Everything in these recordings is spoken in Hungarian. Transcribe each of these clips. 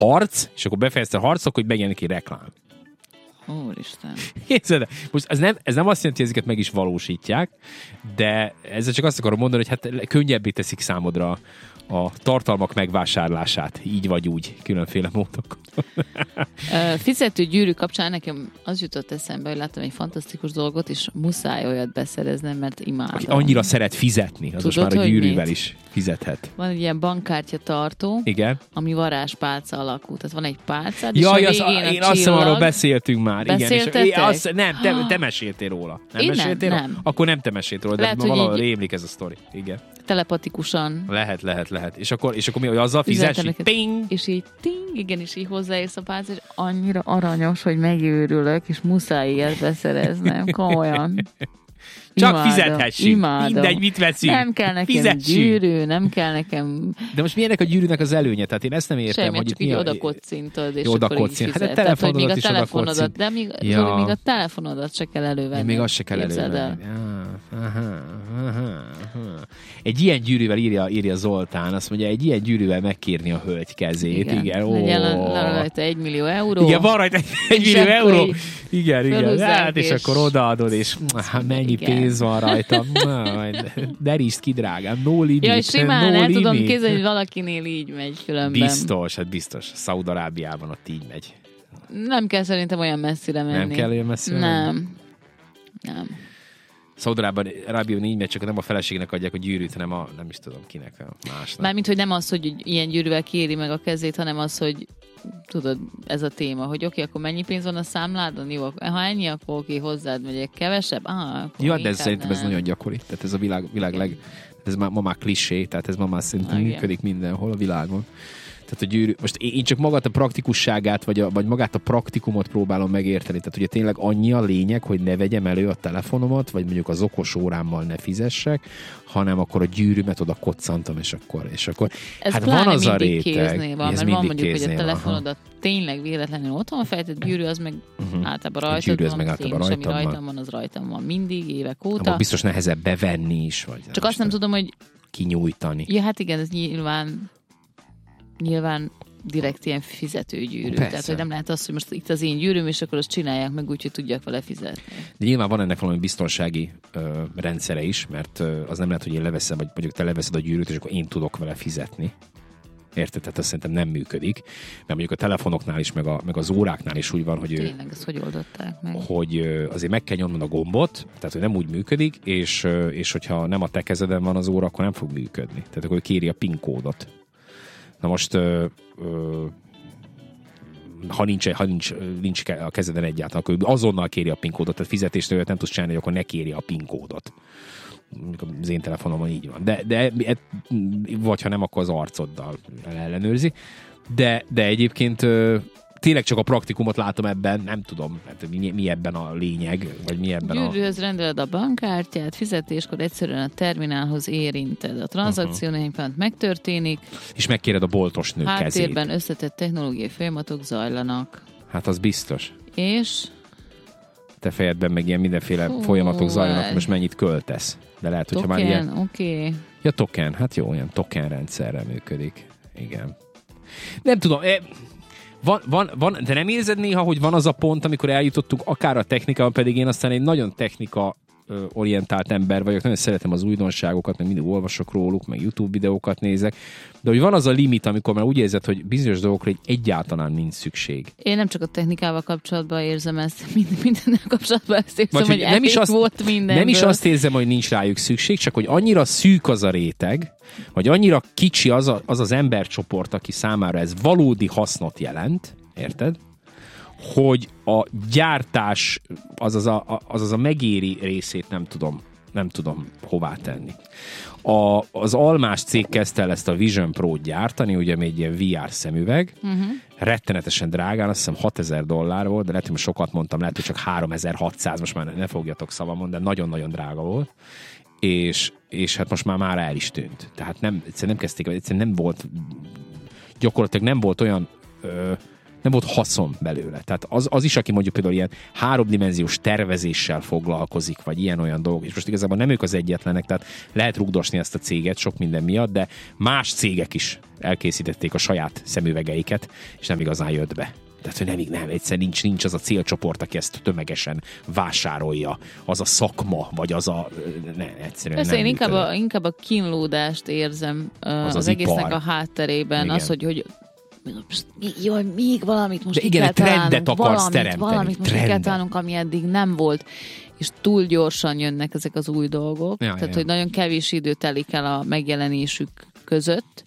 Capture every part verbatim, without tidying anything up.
arc, és akkor befejezte a harc, akkor megjelenik egy reklám. Úristen. Képzeld, most ez nem, ez nem azt jelenti, hogy ezeket meg is valósítják, de ezzel csak azt akarom mondani, hogy hát könnyebbé teszik számodra a tartalmak megvásárlását, így vagy úgy, különféle módok. Fizető gyűrű kapcsán nekem az jutott eszembe, hogy láttam egy fantasztikus dolgot, és muszáj olyat beszereznem, mert imádom. Aki annyira szeret fizetni, az Tudod, most már a gyűrűvel mit? is fizethet. Van egy ilyen bankkártya tartó, Igen. ami varázspálca alakú. Tehát van egy pálcád, Jaj, és a az, végén a én azt hiszem, arról beszéltünk már. Beszéltetek? Igen, és azt, nem, te, te meséltél róla. Nem Én nem, meséltél róla? nem. Akkor nem te meséltél róla, de Lehet, ma hogy valahol így- rémlik ez a sztori. Igen. telepatikusan. Lehet, lehet, lehet. És akkor, és akkor mi, hogy azzal fizes, Üzentem így neked. ping! És így ting, igen, és így hozzáérsz a pálca, és annyira aranyos, hogy megőrülök, és muszáj ilyet beszereznem. Komolyan. Csak Imádom, fizethessünk. imádom. Mindegy, mit veszünk. Nem kell nekem Fizessünk. gyűrű, nem kell nekem De most milyenek a gyűrűnek az előnye? Tehát én ezt nem értem, semmi, hogy csak itt így mi a... oda kocintod, és Jó, oda akkor így kocint. Hát fizet. a Tehát, hogy még a telefonodat is oda telefonodat, kocint. de még, Ja. Zoli, még a telefonodat se kell elővenni. Ja, még azt se kell Képzeld el. elővenni. Ja, aha, aha, aha. Egy ilyen gyűrűvel írja, írja Zoltán, azt mondja, egy ilyen gyűrűvel megkérni a hölgy kezét. Igen, igen. Ó. Legyen le- rajta egy millió euró. Igen, van rajta egy, egy És millió akkor euró. így Igen, igen. fölhúzzák, Hát, és, és- akkor odaadod, és hát mennyi Igen. pénz van rajta. Derítsd ki, drágám. No limit. Ja, simán no el tudom limit. képzelni, hogy valakinél így megy különben. Biztos, hát biztos. Szaúd-Arábiában ott így megy. Nem kell szerintem olyan messzire menni. Nem kell olyan messzire Nem. Nem. Szaúd-Arábiában így megy, csak nem a feleségnek adják a gyűrűt, hanem a, nem is tudom kinek, a másnak. Mármint, hogy nem az, hogy ilyen gyűrűvel kéri meg a kezét, hanem az, hogy tudod, ez a téma, hogy oké, okay, akkor mennyi pénz van a számládon? Jó, ha ennyi, akkor oké, okay, hozzád megyek. Kevesebb? Ah, akkor Ja, de ez inkább szerintem ez nem. nagyon gyakori. Tehát ez a világ, világ leg... Ez már, ma már klisé, tehát ez ma már szerintem Igen. működik mindenhol a világon. Tehát a gyűrű... Most én csak magát a praktikusságát, vagy, a, vagy magát a praktikumot próbálom megérteni. Tehát ugye tényleg annyi a lényeg, hogy ne vegyem elő a telefonomat, vagy mondjuk az okos órámmal ne fizessek, hanem akkor a gyűrűmet oda koccantom, és akkor... És akkor Ez hát pláne van az a mindig réteg. kéznél van, ez mert van mindig mondjuk, hogy a kéznél van, aha. telefonodat tényleg véletlenül otthon van fejtett gyűrű, az meg uh-huh. általában rajtad gyűrű az van, meg az általában én is, ami rajtam van. rajtam van, az rajtam van mindig, évek óta. Abban biztos nehezebb bevenni is, vagy Csak azt nem tudom, hogy kinyújtani. ja, hát igen, ez nyilván nyilván direkt ilyen fizetőgyűrű. Persze. Tehát, hogy nem lehet az, hogy most itt az én gyűrűm, és akkor azt csinálják meg úgy, hogy tudjak vele fizetni. De nyilván van ennek valami biztonsági ö, rendszere is, mert ö, az nem lehet, hogy én leveszem, vagy mondjuk te leveszed a gyűrűt, és akkor én tudok vele fizetni. Érted? Tehát azt szerintem nem működik. Mert mondjuk a telefonoknál is, meg, a, meg az óráknál is úgy van, hogy, ö, Tényleg, ezt hogy oldották meg? hogy ö, azért meg kell nyomnod a gombot, tehát hogy nem úgy működik, és, ö, és hogyha nem a te kezeden van az óra, akkor nem fog működni. Tehát akkor kéri a PIN kódot. Na most ö, ö, ha nincs, ha nincs, nincs a kezeden egyáltalán, akkor azonnal kéri a PIN kódot, tehát fizetésnél olyat nem tudsz csinálni, hogy akkor ne kéri a PIN kódot. Az én telefonomon így van. De, de vagy ha nem, akkor az arcoddal ellenőrzi. De, de egyébként tényleg csak a praktikumot látom ebben, nem tudom, hát mi, mi ebben a lényeg, vagy mi ebben a... Gyűrűhöz rendeled a bankkártyát, fizetéskor egyszerűen a terminálhoz érinted. A tranzakciónél uh-huh. megtörténik. És megkéred a boltos nő kezét. Háttérben összetett technológiai folyamatok zajlanak. Hát az biztos. És... Te fejedben meg ilyen mindenféle Hú, folyamatok zajlanak, most mennyit költesz. De lehet, hogyha token, már ilyen... oké. Okay. Ja, token, hát jó, olyan token rendszerrel működik. Igen. Nem tudom, van, van, van, de nem érzed néha, hogy van az a pont, amikor eljutottuk akár a technikában, pedig én aztán egy nagyon technika orientált ember vagyok, nagyon szeretem az újdonságokat, meg mindig olvasok róluk, meg YouTube videókat nézek, de hogy van az a limit, amikor már úgy érzed, hogy bizonyos dolgokra egyáltalán nincs szükség. Én nem csak a technikával kapcsolatban érzem ezt, minden, mindennel kapcsolatban ezt érzem, Vagy, hogy, hogy nem is azt, volt mindenből. Nem is azt érzem, hogy nincs rájuk szükség, csak hogy annyira szűk az a réteg, vagy annyira kicsi az a, az, az embercsoport, aki számára ez valódi hasznot jelent, érted? Hogy a gyártás, azaz a, azaz a megéri részét nem tudom, nem tudom hová tenni. A, az almás cég kezdte el ezt a Vision Pro-t gyártani, ugye egy ilyen vé er szemüveg, uh-huh. rettenetesen drágán, azt hiszem hatezer dollár volt, de lehet, hogy sokat mondtam, lehet, hogy csak háromezer-hatszáz, most már ne fogjatok szavamon, de nagyon-nagyon drága volt. És, és hát most már már el is tűnt. Tehát nem, egyszerűen nem kezdték, egyszerűen nem volt, gyakorlatilag nem volt olyan ö, nem volt haszon belőle. Tehát az, az is, aki mondjuk például ilyen háromdimenziós tervezéssel foglalkozik, vagy ilyen-olyan dolgok, és most igazából nem ők az egyetlenek, tehát lehet rugdosni ezt a céget sok minden miatt, de más cégek is elkészítették a saját szemüvegeiket, és nem igazán jött be. Tehát, hogy nem, nem, egyszer nincs, nincs az a célcsoport, aki ezt tömegesen vásárolja, az a szakma, vagy az a... Ne, egyszerűen Persze, nem én inkább működik. a, inkább a kínlódást érzem az, az, az, az egésznek ipar. a hátterében. Igen. Az, hogy, hogy most, jaj, még valamit most De ki igen, kell egy trendet találnunk, akarsz valamit, teremteni, valamit most ki kell trendet. találnunk, ami eddig nem volt. És túl gyorsan jönnek ezek az új dolgok. Ja, Tehát, ja. hogy nagyon kevés idő telik el a megjelenésük között,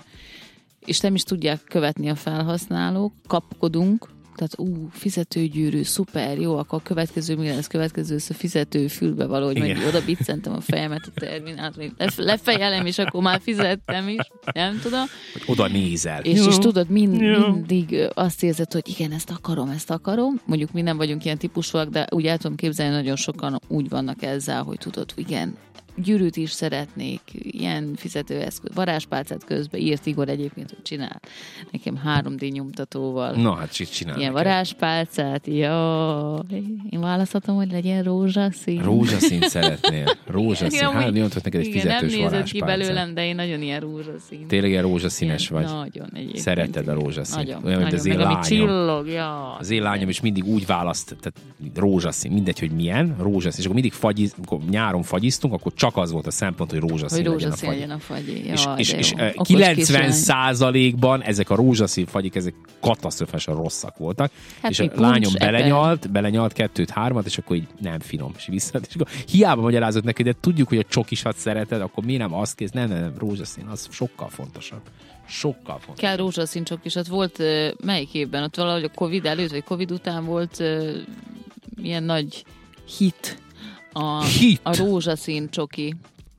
és nem is tudják követni a felhasználók, kapkodunk, tehát ú, fizetőgyűrű, szuper, jó, akkor a következő, mi lesz következő, szóval fizető fülbe való, hogy Igen. majd oda biccentem a fejemet a terminától, lef- lefejelem, és akkor már fizettem is, nem tudom. Hogy oda nézel. És, Jó. és tudod, mind, Jó. mindig azt érzed, hogy igen, ezt akarom, ezt akarom. Mondjuk mi nem vagyunk ilyen típusúak, de úgy el tudom képzelni, nagyon sokan úgy vannak ezzel, hogy tudod, igen, gyűrűt is szeretnék, ilyen fizetőeszköz, varázspálcát közben írt Igor egyébként, hogy csinál nekem három dé nyomtatóval. Na, hát csinálj. Ilyen varázspálcát, ja, én választhatom, hogy legyen rózsaszín. Rózsaszínt szeretnél. Rózsaszín. Igen, Hát, úgy- nyomtott neked egy igen, fizetős nem nézett ki varázspálcát. belőlem, de én nagyon ilyen rózsaszín. Tényleg ilyen rózsaszínes Ilyen, vagy. Nagyon egyébként. Szereted a rózsaszín. Nagyon, Olyan, mint nagyon. az én Meg ami lányom. csillog, ja. Az én lányom is mindig úgy választ, tehát rózsaszín, mindegy, hogy milyen, rózsaszín, és akkor mindig fagyiz, amikor nyáron fagyiztunk, akkor csak az volt a szempont, hogy rózsaszín, Hogy legyen a rózsaszín fagy. legyen a fagyi. És, Jaj, és, de és jó. eh, Okos kilencven kislány. százalékban ezek a rózsaszín fagyik, ezek katasztrofálisan rosszak voltak. Hát és mi, a lányom puncs, belenyalt, belenyalt kettőt, hármat, és akkor így nem finom, és vissza. És akkor hiába magyarázott neki, de tudjuk, hogy a csokisat szereted, akkor miért nem azt kész? Nem, nem, nem, rózsaszín, az sokkal fontosabb. Sokkal fontosabb. Kell rózsaszín csokisat. Volt uh, melyik évben? Ott valahogy a Covid előtt, vagy Covid után volt uh, ilyen nagy hit. A, Hit? a rózsaszín csoki.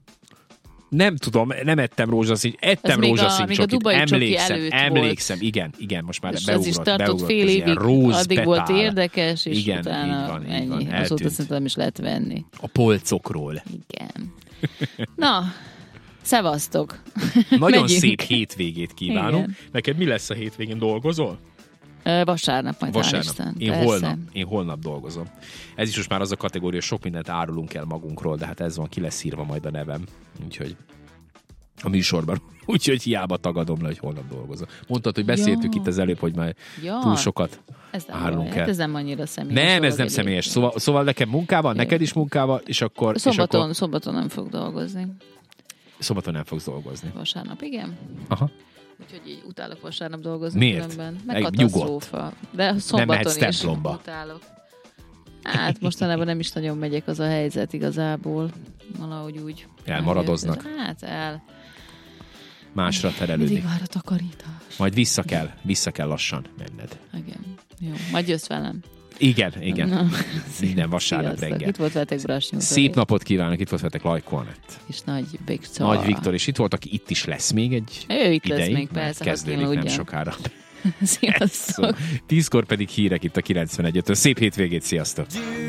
Nem tudom, nem ettem rózsaszín, ettem Ez még a- rózsaszín még a csokit, dubai csoki emlékszem, előtt emlékszem, igen, igen, most már És ez beugrott, is tartott beugrott, fél ez ilyen évig, róz addig volt betál. érdekes, és Igen, utána így van, így ennyi. van, Azóta eltűnt. szerintem nem is lehet venni. A polcokról. Igen. Na, szevasztok. Nagyon Megyünk. szép hétvégét kívánunk. Igen. Neked mi lesz a hétvégén, dolgozol? Ö, Vasárnap majd hál' Vasárnap. Isten. Én Persze. holnap, én holnap dolgozom. Ez is most már az a kategória, sok mindent árulunk el magunkról, de hát ez van, ki lesz írva majd a nevem. Úgyhogy a műsorban. Úgyhogy hiába tagadom le, hogy holnap dolgozom. Mondtad, hogy beszéltük Ja. itt az előbb, hogy már Ja. túl sokat Ez nem, árulunk hát el. ez nem annyira személyes. Nem, ez dolog nem személyes. egyébként. Szóval, szóval nekem munkával, neked is munkával, és akkor... Szombaton, és akkor szombaton nem fog dolgozni. szombaton nem fogsz dolgozni. Vasárnap, igen. Aha. Úgyhogy így utálok vasárnap dolgozni. Miért? Különben. Meg Egy katasztrófa. De szombaton mehetsz is templomba. utálok. Hát mostanában nem is nagyon megyek, az a helyzet igazából. Valahogy úgy. Elmaradoznak. Hát el. Másra terelődik. Mindig vár a takarítás. Majd vissza kell, vissza kell lassan menned. Igen. Jó, majd jössz velem. Igen, igen. Na. Minden vasárnap Sziasztok. reggel. Itt volt veletek Brás Nyújtói. Szép napot kívánok, itt volt veletek Lajko Anett. És Nagy Viktor. Nagy Viktor, és itt volt, aki itt is lesz még egy Ő itt lesz ideig, még, mert persze. kezdődik nem sokára. Sziasztok. Tízkor pedig hírek itt a kilencvenegy ötön. Szép hétvégét, sziasztok!